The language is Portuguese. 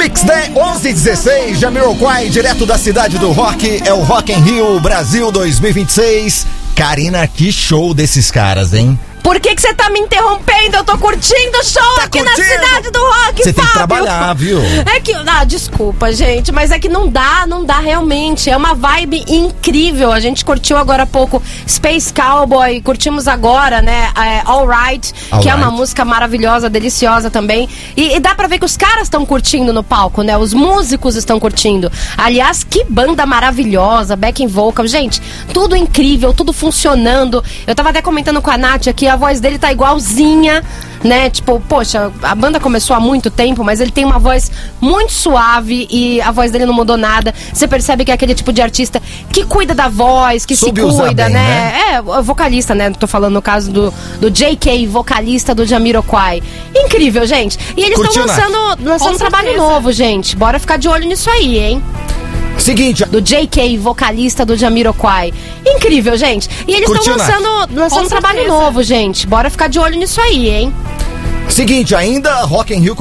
Mix Day 11:16, Jamiroquai, direto da cidade do rock, é o Rock in Rio Brasil 2026. Karina, que show desses caras, hein? Por que você tá me interrompendo? Eu tô curtindo o show aqui na cidade do rock, Você tem que Fábio. trabalhar, viu? É que... desculpa, gente, mas é que não dá realmente. É uma vibe incrível. A gente curtiu agora há pouco Space Cowboy, curtimos agora, né, All Right, que é uma música maravilhosa, deliciosa também. E dá pra ver que os caras estão curtindo no palco, né? Os músicos estão curtindo. Aliás, que banda maravilhosa, backing vocal. Gente, tudo incrível, tudo funcionando. Eu tava até comentando com a Nath aqui, a voz dele tá igualzinha, né? Tipo, poxa, a banda começou há muito tempo, mas ele tem uma voz muito suave e a voz dele não mudou nada. Você percebe que é aquele tipo de artista que cuida da voz, que soube se cuida, bem, né? É, vocalista, né? Tô falando no caso do JK, vocalista do Jamiroquai. Incrível, gente. E eles estão lançando um trabalho novo, gente. Bora ficar de olho nisso aí, hein? Seguinte, do JK, vocalista do Jamiroquai. Incrível, gente. E eles estão lançando um trabalho novo, gente. Bora ficar de olho nisso aí, hein? Seguinte, ainda Rock in Rio